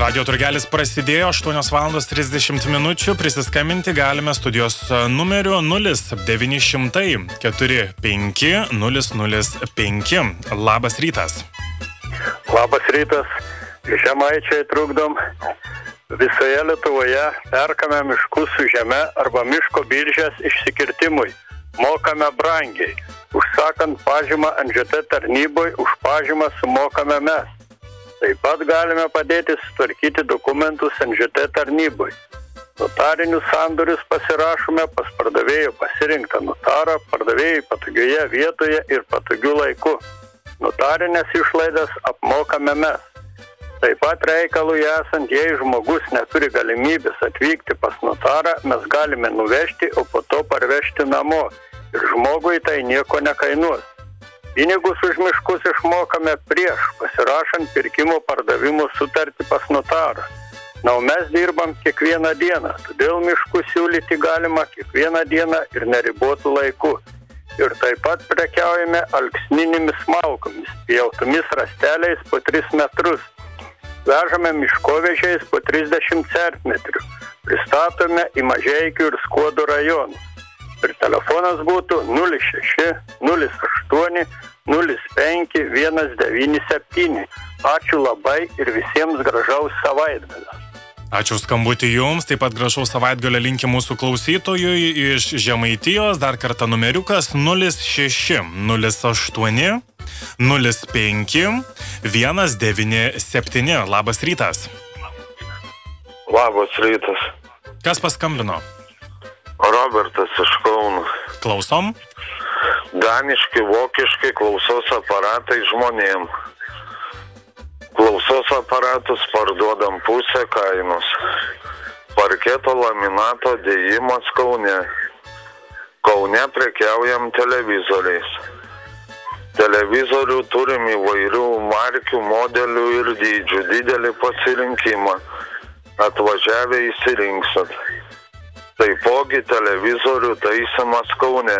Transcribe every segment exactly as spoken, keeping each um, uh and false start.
Radio turgelis prasidėjo, aštuonios valandos trisdešimt minučių, prisiskambinti galime studijos numeriu nulis devyni šimtai keturi penki nulis nulis penki. Labas rytas. Labas rytas. Žemaičiai trukdom. Visoje Lietuvoje perkame miškus su žeme arba miško biržės išsikirtimui. Mokame brangiai. Užsakant pažymą N Ž T tarnyboj, už pažymą sumokame mes. Taip pat galime padėti sutvarkyti dokumentus N Ž T tarnyboj. Notarinius sandorius pasirašome pas pardavėjų pasirinktą notarą, pardavėjai patogioje vietoje ir patogiu laiku. Notarinės išlaidas apmokame mes. Taip pat reikalui esant, jei žmogus neturi galimybės atvykti pas notarą, mes galime nuvežti, o po to parvežti namo. Ir žmogui tai nieko nekainuos. Pinigus už miškus išmokame prieš, pasirašant pirkimo pardavimo sutartį pas notarą. Na, o mes dirbam kiekvieną dieną, todėl miškus siūlyti galima kiekvieną dieną ir neribotų laiku. Ir taip pat prekiaujame alksninėmis malkomis, pjautomis rasteliais po tris metrus. Vežame miškovežiais po trisdešimt centimetrų. Pristatome į Mažeikių ir Skuodo rajonus. Ir telefonas būtų nulis šeši nulis aštuoni nulis penki vienas devyni septyni. Ačiū labai ir visiems gražaus savaitgalio. Ačiū skambutį jums, taip pat gražaus savaitgalio linki mūsų klausytojui iš Žemaitijos. Dar kartą numeriukas nulis šeši nulis aštuoni nulis penki vienas devyni septyni. Labas rytas. Labas rytas. Kas paskambino? Robertas iš Kauno. Klausom. Daniški, vokiški klausos aparatai žmonėm. Klausos aparatus parduodam pusę kainos. Parketo laminato dėjimas Kaune. Kaune prekiaujam televizoriais. Televizorių turim įvairių markių, modelių ir dydžių. Didelį pasirinkimą. Atvažiavę įsirinksit. Taipogi televizorių taisymas Kaune.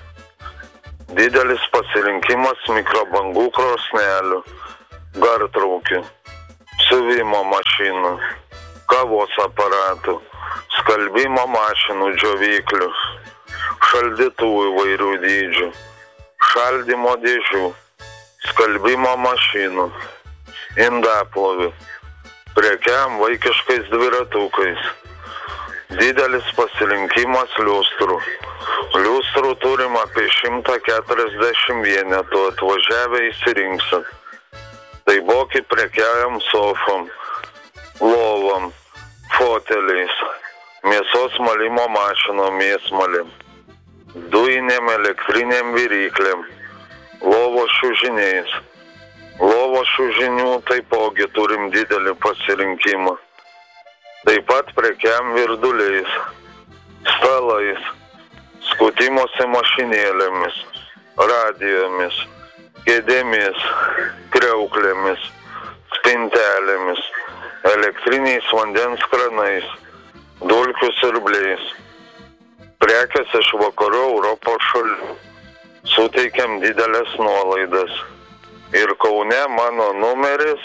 Didelis pasirinkimas mikrobangų krosnelių, gartraukių, siuvimo mašinų, kavos aparatų, skalbimo mašinų džiovyklių, šaldytuvų įvairių dydžių, šaldymo dėžių, skalbimo mašinų, indaplovių, prekiam vaikiškais dviratukais. Didelis pasirinkimas liustrų. Liustrų turim apie šimtą keturiasdešimt vienetų, atvažiavę įsirinksit. Taipogi prekiaujam sofom, lovom, foteliais, mėsos malimo mašinom mėsmalim, dujinėm elektriniam viryklėm, lovos šiužiniais. Lovos šiužinių taipogi turim didelį pasirinkimą. Taip pat prekiam virduliais, stalais, skutimosi mašinėlėmis, radijomis, kėdėmis, kriauklėmis, spintelėmis, elektriniais vandens kranais, dulkių siurbliais. Prekės iš vakarų Europos šalių. Suteikiam didelės nuolaidas. Ir Kaune mano numeris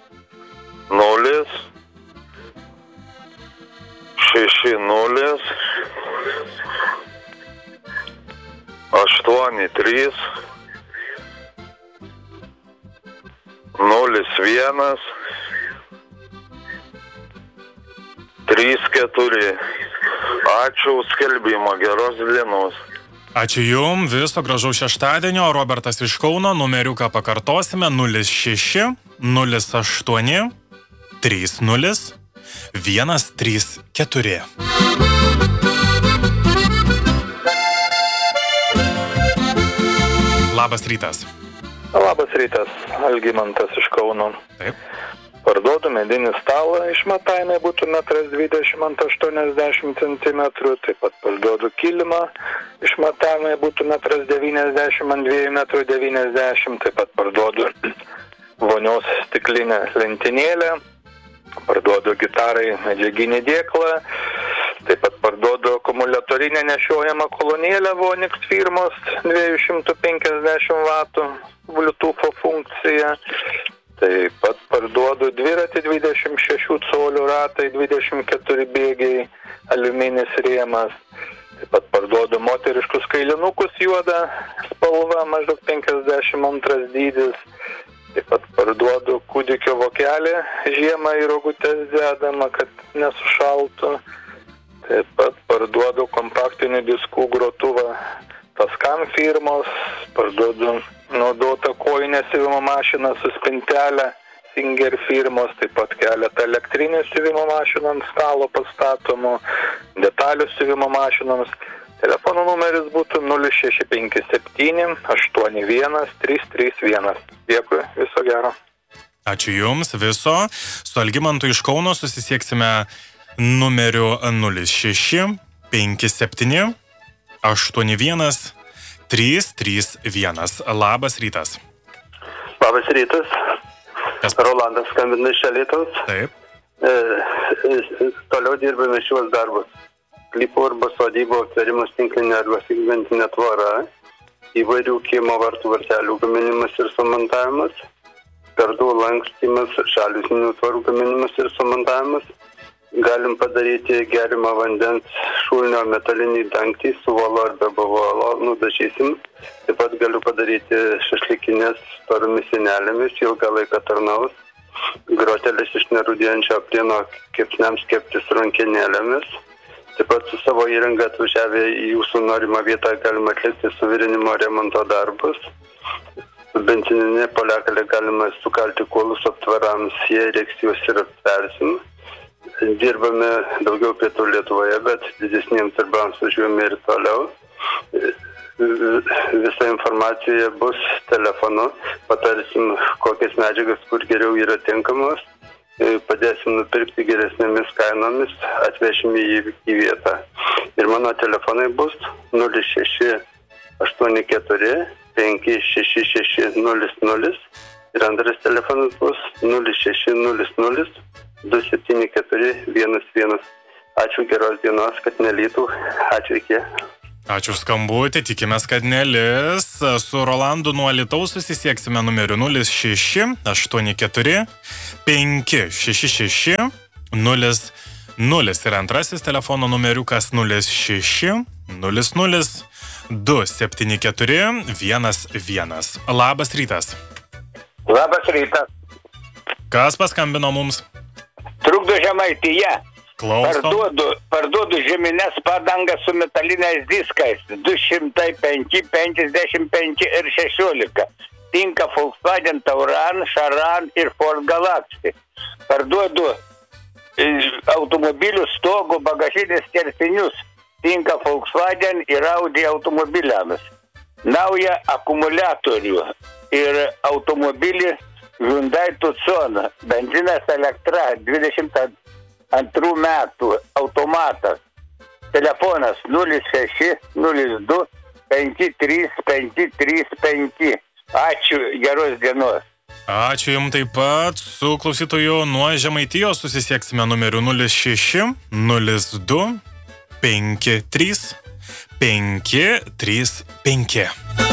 nulis šeši nulis aštuoni trys nulis vienas trys keturi. Ačiū už skelbimą, geros dienos. Ačiū jum, viso gražaus šeštadienio. Robertas iš Kauno, numeriuką pakartosime nulis šeši nulis aštuoni trys nulis vienas trys keturi. Labas rytas. Labas rytas, Algimantas iš Kauno. Taip. Parduodu medinį stalą, išmatavimai būtų metras dvidešimt ant aštuoniasdešimt centimetrų, taip pat parduodu kilimą, išmatavimai būtų metras devyniasdešimt ant dviejų metrų devyniasdešimt, taip pat parduodu vonios stiklinę lentynėlę, parduodu gitarai medžiaginį dėklą, taip pat parduodu akumuliatorinę nešiojamą kolonėlę Vonix firmos dviejų šimtų penkiasdešimt vatų Bluetooth funkcija. Taip pat parduodu dviratį dvidešimt šešių colių ratai, dvidešimt keturi bėgiai, aliuminis rėmas. Taip pat parduodu moteriškus kailinukus juodą spalva, maždaug penkiasdešimt antras dydis. Taip pat parduodu kūdikio vokelį žiemą į rogutes dedamą, kad nesušaltų. Taip pat parduodu kompaktinių diskų grotuvą Tascam firmos, parduodu naudotą kojinę siuvimo mašiną su spintelė Singer firmos, taip pat keletą elektrinių siuvimo mašinų ant stalo pastatomų, detalių siuvimo mašinoms. Telefono numeris būtų nulis šeši penki septyni aštuoni vienas trys trys vienas. Dėkui, viso gero. Ačiū Jums, viso. Su Algimantu iš Kauno susisieksime numeriu nulis šeši penki septyni aštuoni vienas trys trys vienas. Labas rytas. Labas rytas. Kas... Rolandas skambina iš Alytaus. Taip. E, e, toliau dirbame šiuos darbus. Sklypų arba sodybų aptverimas tinklinė arba segmentinė tvora, įvairių kiemo vartų vartelių gaminimas ir sumontavimas, kardų lankstymas, šaliusinių tvarų gaminimas ir sumontavimas. Galim padaryti geriamą vandens šulinio metalinį dangtį su volo ar be volo, nudažysim. Taip pat galiu padaryti šašlykinės storomis sienelėmis, ilgą laiką tarnaus. Grotelis iš nerūdėjančio plieno kepsniams kepti su rankenėlėmis. Taip pat su savo įranga atvažiavę į jūsų norimą vietą galima atlikti suvirinimo remonto darbus. Su benzininė poliakalė galima sukalti kuolus aptvarams, jei reiks juos ir aptversim. Dirbame daugiau pietų Lietuvoje, bet didesniems darbams važiuojame ir toliau. Visa informacija bus telefonu, patarsim kokias medžiagas, kur geriau yra tinkamos, padėsim nupirkti geresnėmis kainomis, atvešim į, į vietą. Ir mano telefonai bus nulis šeši aštuoni keturi penki šeši šeši nulis nulis ir antras telefonas bus nulis šeši nulis nulis du septyni keturi vienas vienas. Ačiū, geros dienos, kad nelytų. Ačiū, iki. Ačiū skambutį, tikimės, kad nelis. Su Rolandu nuo Alytaus susisieksime numeriu nulis šeši aštuoni keturi penki šeši šeši nulis nulis ir antrasis telefono numeriukas nulis šeši nulis nulis du septyni keturi vienas vienas. Labas rytas. Labas rytas. Kas paskambino mums? Trukdo Žemaitija. Klausom. Parduodu, parduodu žiemines padangas su metaliniais diskais. du šimtai penki, penkiasdešimt penki ir šešiolika. Tinka Volkswagen Tauran, Charan ir Ford Galaxy. Parduodu automobilių stogų bagažinės skersinius. Tinka Volkswagen ir Audi automobiliams. Naują akumuliatorių ir automobilį Hyundai Tucson. Benzinas elektra dvidešimt antrų metų automatas. Telefonas nulis šeši nulis du penki trys penki trys penki. Ačiū, geros dienos. Ačiū Jums taip pat. Su klausytoju nuo Žemaitijos susisieksime numeriu nulis šeši nulis du penki trys penki trys penki.